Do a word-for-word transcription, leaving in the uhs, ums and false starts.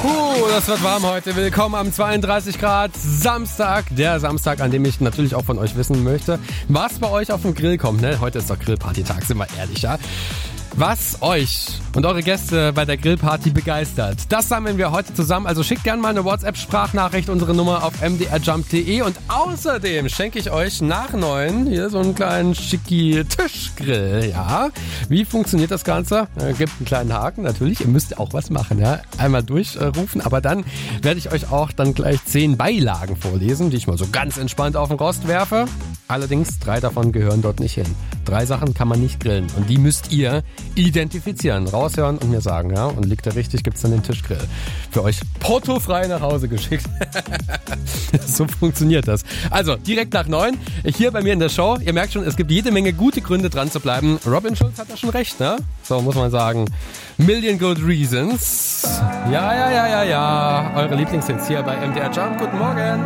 Uh, das wird warm heute. Willkommen am zweiunddreißig Grad Samstag. Der Samstag, an dem ich natürlich auch von euch wissen möchte, was bei euch auf den Grill kommt. Ne? Heute ist doch Grillparty-Tag, sind wir ehrlich, ja? Was euch und eure Gäste bei der Grillparty begeistert, das sammeln wir heute zusammen. Also schickt gerne mal eine WhatsApp-Sprachnachricht, unsere Nummer auf m d r jump punkt d e. Und außerdem schenke ich euch nach neun hier so einen kleinen schicki Tischgrill. Ja, wie funktioniert das Ganze? Äh, gibt einen kleinen Haken natürlich. Ihr müsst auch was machen, ja. Einmal durchrufen, aber dann werde ich euch auch dann gleich zehn Beilagen vorlesen, die ich mal so ganz entspannt auf den Rost werfe. Allerdings drei davon gehören dort nicht hin. Drei Sachen kann man nicht grillen und die müsst ihr identifizieren, raushören und mir sagen, ja. Und liegt er richtig, gibt's dann den Tischgrill für euch portofrei nach Hause geschickt. So funktioniert das. Also direkt nach neun hier bei mir in der Show. Ihr merkt schon, es gibt jede Menge gute Gründe dran zu bleiben. Robin Schulz hat da schon recht, ne? So muss man sagen. Million Good Reasons. Ja, ja, ja, ja, ja. Eure Lieblingshits hier bei M D R Jump. Guten Morgen.